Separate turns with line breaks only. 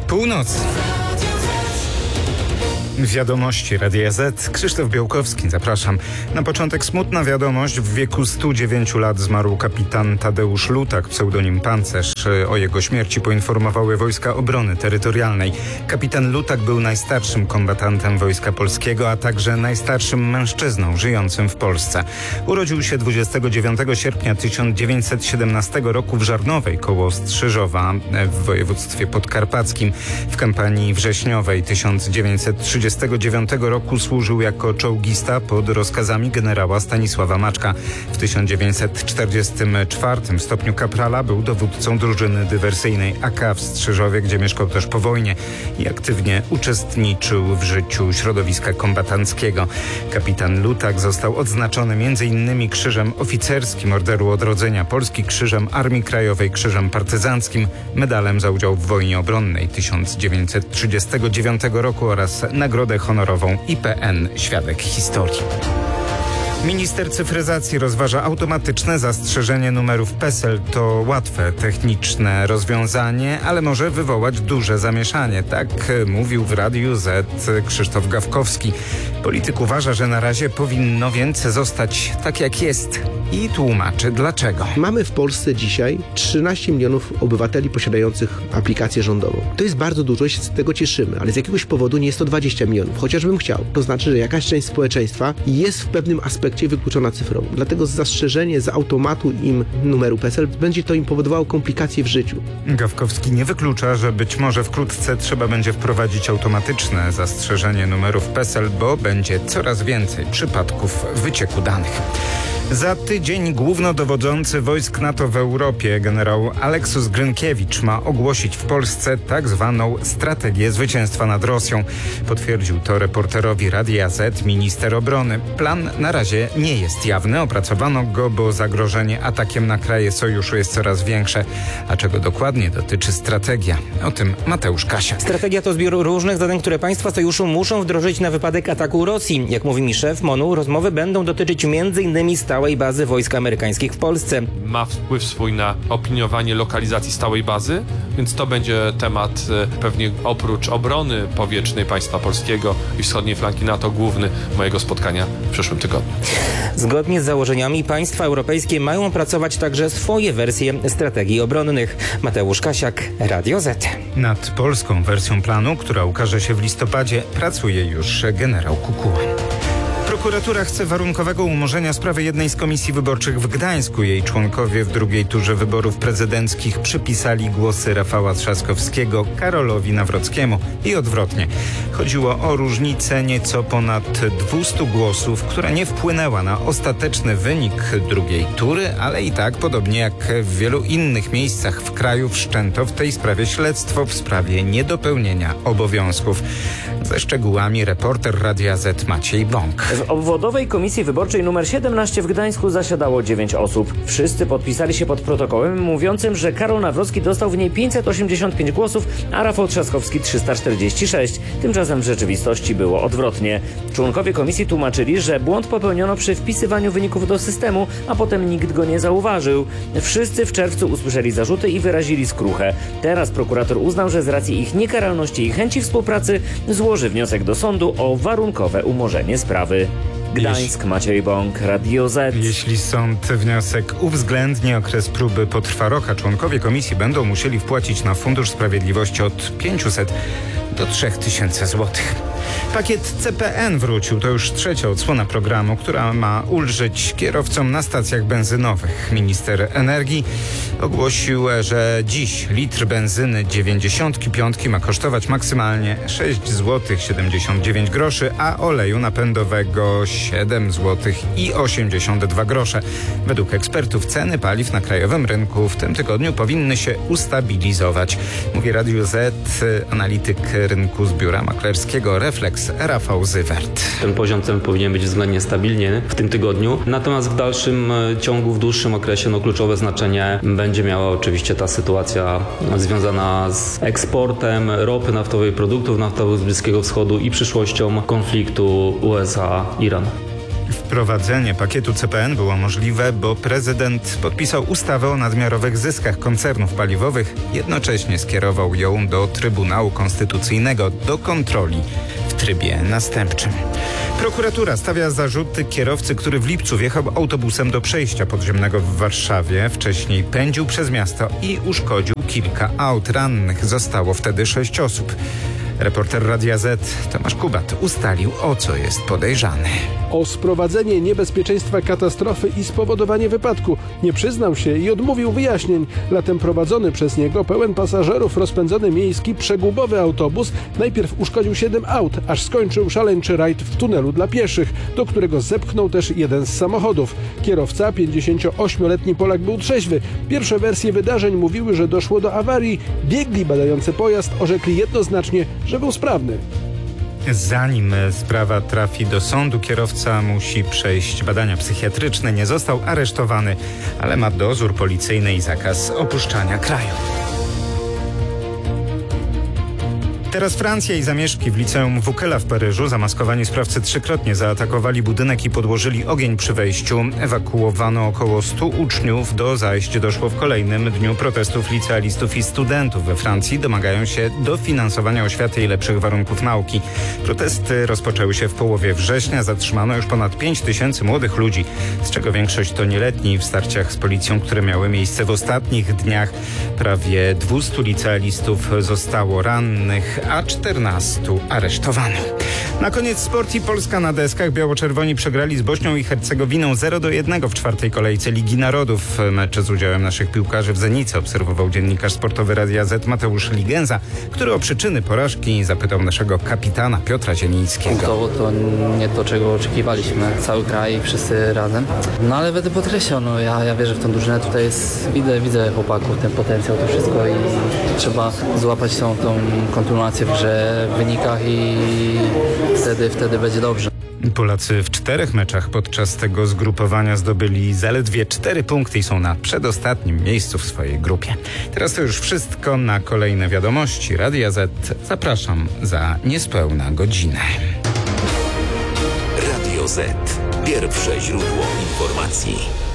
Północ. Wiadomości Radia Z. Krzysztof Białkowski, zapraszam. Na początek smutna wiadomość. W wieku 109 lat zmarł kapitan Tadeusz Lutak, pseudonim Pancerz. O jego śmierci poinformowały Wojska Obrony Terytorialnej. Kapitan Lutak był najstarszym kombatantem Wojska Polskiego, a także najstarszym mężczyzną żyjącym w Polsce. Urodził się 29 sierpnia 1917 roku w Żarnowej koło Strzyżowa w województwie podkarpackim. W kampanii wrześniowej 1939 roku służył jako czołgista pod rozkazami generała Stanisława Maczka. W 1944 w stopniu kaprala był dowódcą drużyny dywersyjnej AK w Strzyżowie, gdzie mieszkał też po wojnie i aktywnie uczestniczył w życiu środowiska kombatanckiego. Kapitan Lutak został odznaczony m.in. Krzyżem Oficerskim Orderu Odrodzenia Polski, Krzyżem Armii Krajowej, Krzyżem Partyzanckim, medalem za udział w wojnie obronnej 1939 roku oraz Nagrodę Honorową IPN Świadek Historii. Minister cyfryzacji rozważa automatyczne zastrzeżenie numerów PESEL. To łatwe, techniczne rozwiązanie, ale może wywołać duże zamieszanie. Tak mówił w Radiu Z Krzysztof Gawkowski. Polityk uważa, że na razie powinno więc zostać tak jak jest i tłumaczy dlaczego.
Mamy w Polsce dzisiaj 13 milionów obywateli posiadających aplikację rządową. To jest bardzo dużo i się z tego cieszymy, ale z jakiegoś powodu nie jest to 20 milionów, chociażbym chciał. To znaczy, że jakaś część społeczeństwa jest w pewnym aspekcie wykluczona cyfrowo. Dlatego zastrzeżenie z automatu im numeru PESEL będzie to im powodowało komplikacje w życiu.
Gawkowski nie wyklucza, że być może wkrótce trzeba będzie wprowadzić automatyczne zastrzeżenie numerów PESEL, bo będzie coraz więcej przypadków wycieku danych. Za tydzień głównodowodzący wojsk NATO w Europie, generał Aleksus Grynkiewicz, ma ogłosić w Polsce tak zwaną strategię zwycięstwa nad Rosją. Potwierdził to reporterowi Radia Z minister obrony. Plan na razie nie jest jawny. Opracowano go, bo zagrożenie atakiem na kraje sojuszu jest coraz większe. A czego dokładnie dotyczy strategia? O tym Mateusz Kasia.
Strategia to zbiór różnych zadań, które państwa sojuszu muszą wdrożyć na wypadek ataku Rosji. Jak mówi mi szef MON-u, rozmowy będą dotyczyć m.in. stałej bazy wojsk amerykańskich w Polsce.
Ma wpływ swój na opiniowanie lokalizacji stałej bazy, więc to będzie temat pewnie oprócz obrony powietrznej państwa polskiego i wschodniej flanki NATO główny mojego spotkania w przyszłym tygodniu.
Zgodnie z założeniami państwa europejskie mają opracować także swoje wersje strategii obronnych. Mateusz Kasiak, Radio Z.
Nad polską wersją planu, która ukaże się w listopadzie, pracuje już generał Kukuła. Prokuratura chce warunkowego umorzenia sprawy jednej z komisji wyborczych w Gdańsku. Jej członkowie w drugiej turze wyborów prezydenckich przypisali głosy Rafała Trzaskowskiego Karolowi Nawrockiemu i odwrotnie. Chodziło o różnicę nieco ponad 200 głosów, która nie wpłynęła na ostateczny wynik drugiej tury, ale i tak, podobnie jak w wielu innych miejscach w kraju, wszczęto w tej sprawie śledztwo w sprawie niedopełnienia obowiązków. Ze szczegółami reporter Radia Z Maciej Bąk.
W obwodowej komisji wyborczej nr 17 w Gdańsku zasiadało 9 osób. Wszyscy podpisali się pod protokołem mówiącym, że Karol Nawrocki dostał w niej 585 głosów, a Rafał Trzaskowski 346. Tymczasem w rzeczywistości było odwrotnie. Członkowie komisji tłumaczyli, że błąd popełniono przy wpisywaniu wyników do systemu, a potem nikt go nie zauważył. Wszyscy w czerwcu usłyszeli zarzuty i wyrazili skruchę. Teraz prokurator uznał, że z racji ich niekaralności i chęci współpracy złoży wniosek do sądu o warunkowe umorzenie sprawy. Gdańsk, Maciej Bąk, Radio Z.
Jeśli sąd wniosek uwzględni, okres próby potrwa rok, a członkowie komisji będą musieli wpłacić na Fundusz Sprawiedliwości od 500 do 3000 złotych. Pakiet CPN wrócił. To już trzecia odsłona programu, która ma ulżyć kierowcom na stacjach benzynowych. Minister energii ogłosił, że dziś litr benzyny 95 ma kosztować maksymalnie 6 zł 79 groszy, a oleju napędowego 7 zł i 82 grosze. Według ekspertów ceny paliw na krajowym rynku w tym tygodniu powinny się ustabilizować. Mówi Radio Z analityk rynku z biura maklerskiego Reflex Rafał Zywert.
Ten poziom cen powinien być względnie stabilny w tym tygodniu, natomiast w dalszym ciągu, w dłuższym okresie kluczowe znaczenie będzie miała oczywiście ta sytuacja związana z eksportem ropy naftowej, produktów naftowych z Bliskiego Wschodu i przyszłością konfliktu USA-Iran.
W Wprowadzenie pakietu CPN było możliwe, bo prezydent podpisał ustawę o nadmiarowych zyskach koncernów paliwowych. Jednocześnie skierował ją do Trybunału Konstytucyjnego do kontroli w trybie następczym. Prokuratura stawia zarzuty kierowcy, który w lipcu wjechał autobusem do przejścia podziemnego w Warszawie. Wcześniej pędził przez miasto i uszkodził kilka aut. Rannych zostało wtedy 6 osób. Reporter Radia Z Tomasz Kubat ustalił, o co jest podejrzany.
O sprowadzenie niebezpieczeństwa katastrofy i spowodowanie wypadku. Nie przyznał się i odmówił wyjaśnień. Latem prowadzony przez niego pełen pasażerów rozpędzony miejski przegubowy autobus najpierw uszkodził 7 aut, aż skończył szaleńczy rajd w tunelu dla pieszych, do którego zepchnął też jeden z samochodów. Kierowca, 58-letni Polak, był trzeźwy. Pierwsze wersje wydarzeń mówiły, że doszło do awarii. Biegli badający pojazd orzekli jednoznacznie, że był sprawny.
Zanim sprawa trafi do sądu, kierowca musi przejść badania psychiatryczne. Nie został aresztowany, ale ma dozór policyjny i zakaz opuszczania kraju. Teraz Francja i zamieszki w liceum Wukela w Paryżu. Zamaskowani sprawcy 3-krotnie zaatakowali budynek i podłożyli ogień przy wejściu. Ewakuowano około 100 uczniów. Do zajść doszło w kolejnym dniu protestów licealistów i studentów we Francji. Domagają się dofinansowania oświaty i lepszych warunków nauki. Protesty rozpoczęły się w połowie września. Zatrzymano już ponad 5 000 młodych ludzi, z czego większość to nieletni. W starciach z policją, które miały miejsce w ostatnich dniach, prawie 200 licealistów zostało rannych, a 14 aresztowano. Na koniec sport i Polska na deskach. Biało-czerwoni przegrali z Bośnią i Hercegowiną 0-1 w 4. kolejce Ligi Narodów. Mecze z udziałem naszych piłkarzy w Zenicy obserwował dziennikarz sportowy Radia Z Mateusz Ligenza, który o przyczyny porażki zapytał naszego kapitana Piotra Zielińskiego.
Punktowo to nie to, czego oczekiwaliśmy. Cały kraj i wszyscy razem. No ale będę podkreślał, ja wierzę w tę drużynę. Tutaj jest, widzę chłopaków, ten potencjał, to wszystko i trzeba złapać tą kontynuację w grze, w wynikach i wtedy będzie dobrze.
Polacy w 4 meczach podczas tego zgrupowania zdobyli zaledwie 4 punkty i są na przedostatnim miejscu w swojej grupie. Teraz to już wszystko. Na kolejne wiadomości Radia Z zapraszam za niespełna godzinę.
Radio Z. Pierwsze źródło informacji.